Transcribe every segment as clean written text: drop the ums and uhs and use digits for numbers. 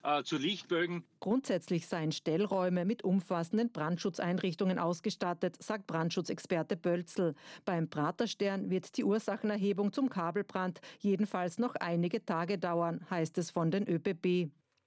zu Lichtbögen. Grundsätzlich seien Stellräume mit umfassenden Brandschutzeinrichtungen ausgestattet, sagt Brandschutzexperte Bölzl. Beim Praterstern wird die Ursachenerhebung zum Kabelbrand jedenfalls noch einige Tage dauern, heißt es von den ÖBB.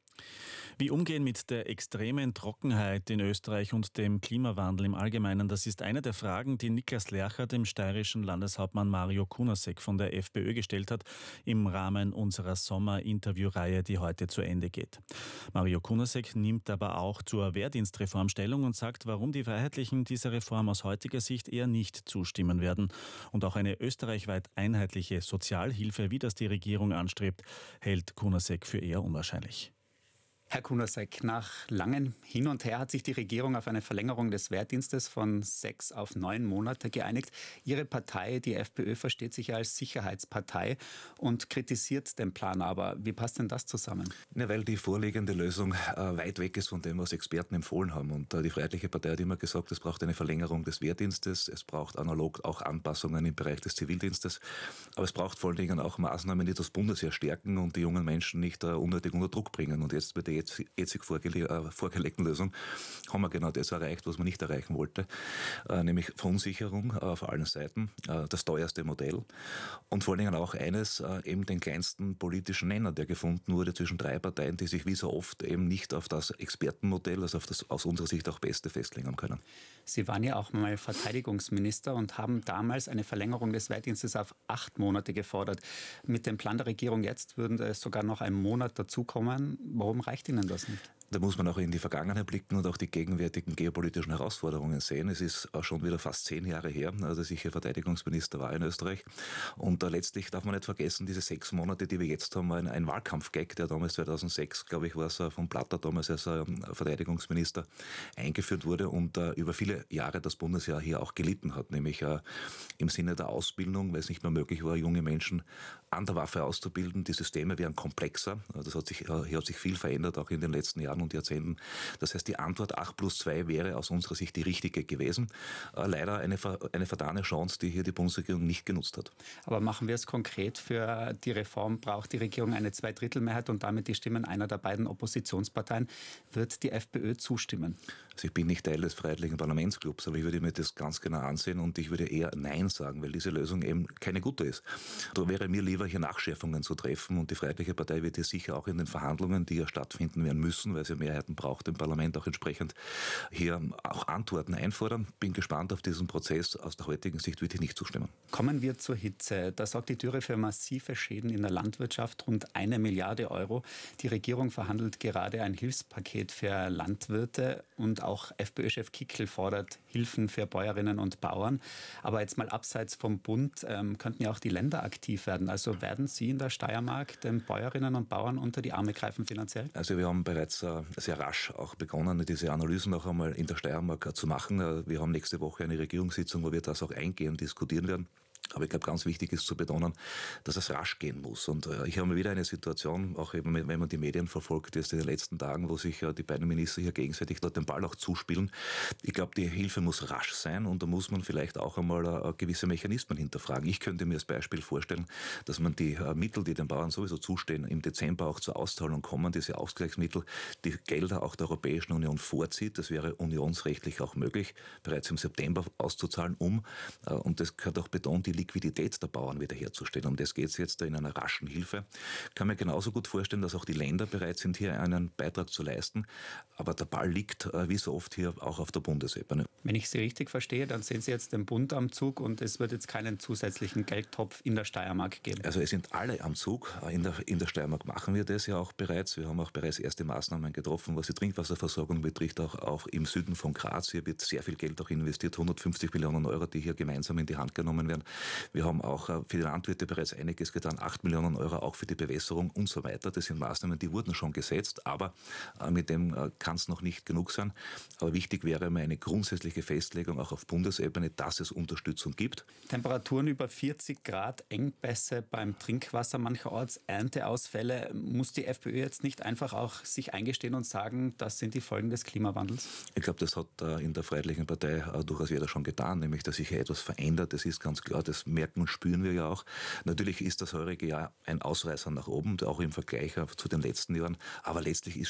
Wie umgehen mit der extremen Trockenheit in Österreich und dem Klimawandel im Allgemeinen, das ist eine der Fragen, die Niklas Lercher dem steirischen Landeshauptmann Mario Kunasek von der FPÖ gestellt hat im Rahmen unserer Sommerinterviewreihe, die heute zu Ende geht. Mario Kunasek nimmt aber auch zur Wehrdienstreform Stellung und sagt, warum die Freiheitlichen dieser Reform aus heutiger Sicht eher nicht zustimmen werden. Und auch eine österreichweit einheitliche Sozialhilfe, wie das die Regierung anstrebt, hält Kunasek für eher unwahrscheinlich. Herr Kunasek, nach langem Hin und Her hat sich die Regierung auf eine Verlängerung des Wehrdienstes von 6 auf 9 Monate geeinigt. Ihre Partei, die FPÖ, versteht sich ja als Sicherheitspartei und kritisiert den Plan. Aber wie passt denn das zusammen? Ja, weil die vorliegende Lösung weit weg ist von dem, was Experten empfohlen haben. Und die Freiheitliche Partei hat immer gesagt, es braucht eine Verlängerung des Wehrdienstes, es braucht analog auch Anpassungen im Bereich des Zivildienstes. Aber es braucht vor allen Dingen auch Maßnahmen, die das Bundesheer stärken und die jungen Menschen nicht unnötig unter Druck bringen. Und jetzt wird die jetzig vorgelegten Lösung haben wir genau das erreicht, was man nicht erreichen wollte, nämlich Verunsicherung auf allen Seiten, das teuerste Modell und vor allen Dingen auch eines, eben den kleinsten politischen Nenner, der gefunden wurde zwischen 3 Parteien, die sich wie so oft eben nicht auf das Expertenmodell, also auf das aus unserer Sicht auch Beste festlegen haben können. Sie waren ja auch mal Verteidigungsminister und haben damals eine Verlängerung des Wehrdienstes auf 8 Monate gefordert. Mit dem Plan der Regierung jetzt würden es sogar noch einen Monat dazukommen. Warum reicht Ihnen das nicht? Da muss man auch in die Vergangenheit blicken und auch die gegenwärtigen geopolitischen Herausforderungen sehen. Es ist auch schon wieder fast 10 Jahre her, dass ich hier Verteidigungsminister war in Österreich. Und letztlich darf man nicht vergessen, diese 6 Monate, die wir jetzt haben, war ein Wahlkampfgag, der damals 2006, glaube ich, war es von Platter damals als Verteidigungsminister eingeführt wurde und über viele Jahre das Bundesheer hier auch gelitten hat, nämlich im Sinne der Ausbildung, weil es nicht mehr möglich war, junge Menschen an der Waffe auszubilden. Die Systeme werden komplexer. Das hier hat sich viel verändert, auch in den letzten Jahren und Jahrzehnten. Das heißt, die Antwort 8+2 wäre aus unserer Sicht die richtige gewesen. Leider eine vertane Chance, die hier die Bundesregierung nicht genutzt hat. Aber machen wir es konkret. Für die Reform braucht die Regierung eine Zweidrittelmehrheit und damit die Stimmen einer der beiden Oppositionsparteien. Wird die FPÖ zustimmen? Also ich bin nicht Teil des Freiheitlichen Parlamentsclubs, aber ich würde mir das ganz genau ansehen und ich würde eher Nein sagen, weil diese Lösung eben keine gute ist. Da wäre mir lieber, hier Nachschärfungen zu treffen und die Freiheitliche Partei wird hier sicher auch in den Verhandlungen, die ja stattfinden werden müssen, weil sie Mehrheiten braucht, im Parlament auch entsprechend hier auch Antworten einfordern. Bin gespannt auf diesen Prozess. Aus der heutigen Sicht würde ich nicht zustimmen. Kommen wir zur Hitze. Da sorgt die Dürre für massive Schäden in der Landwirtschaft, rund 1 Milliarde Euro. Die Regierung verhandelt gerade ein Hilfspaket für Landwirte und auch FPÖ-Chef Kickl fordert Hilfen für Bäuerinnen und Bauern. Aber jetzt mal abseits vom Bund könnten ja auch die Länder aktiv werden. Also werden Sie in der Steiermark den Bäuerinnen und Bauern unter die Arme greifen finanziell? Also wir haben bereits sehr rasch auch begonnen, diese Analysen noch einmal in der Steiermark zu machen. Wir haben nächste Woche eine Regierungssitzung, wo wir das auch eingehend diskutieren werden. Aber ich glaube, ganz wichtig ist zu betonen, dass es rasch gehen muss. Und hier haben wir wieder eine Situation, auch eben, wenn man die Medien verfolgt, jetzt in den letzten Tagen, wo sich die beiden Minister hier gegenseitig dort den Ball auch zuspielen. Ich glaube, die Hilfe muss rasch sein und da muss man vielleicht auch einmal gewisse Mechanismen hinterfragen. Ich könnte mir als Beispiel vorstellen, dass man die Mittel, die den Bauern sowieso zustehen, im Dezember auch zur Auszahlung kommen, diese Ausgleichsmittel, die Gelder auch der Europäischen Union vorzieht. Das wäre unionsrechtlich auch möglich, bereits im September auszuzahlen, und das gehört auch betont, die Liquidität der Bauern wiederherzustellen. Um das geht es jetzt in einer raschen Hilfe. Ich kann mir genauso gut vorstellen, dass auch die Länder bereit sind, hier einen Beitrag zu leisten. Aber der Ball liegt, wie so oft, hier auch auf der Bundesebene. Wenn ich Sie richtig verstehe, dann sehen Sie jetzt den Bund am Zug und es wird jetzt keinen zusätzlichen Geldtopf in der Steiermark geben. Also es sind alle am Zug. In der Steiermark machen wir das ja auch bereits. Wir haben auch bereits erste Maßnahmen getroffen, was die Trinkwasserversorgung betrifft, auch im Süden von Graz. Hier wird sehr viel Geld auch investiert, 150 Millionen Euro, die hier gemeinsam in die Hand genommen werden. Wir haben auch für die Landwirte bereits einiges getan, 8 Millionen Euro auch für die Bewässerung und so weiter. Das sind Maßnahmen, die wurden schon gesetzt, aber mit dem kann es noch nicht genug sein. Aber wichtig wäre mir eine grundsätzliche Festlegung auch auf Bundesebene, dass es Unterstützung gibt. Temperaturen über 40 Grad, Engpässe beim Trinkwasser mancherorts, Ernteausfälle. Muss die FPÖ jetzt nicht einfach auch sich eingestehen und sagen, das sind die Folgen des Klimawandels? Ich glaube, das hat in der Freiheitlichen Partei durchaus jeder schon getan, nämlich dass sich hier etwas verändert. Das ist ganz klar, das merken und spüren wir ja auch. Natürlich ist das heurige Jahr ein Ausreißer nach oben, auch im Vergleich zu den letzten Jahren. Aber letztlich ist